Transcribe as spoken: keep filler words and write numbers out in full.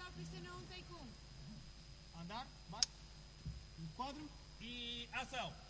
a pista não tem como. Andar, bate, enquadro E ação!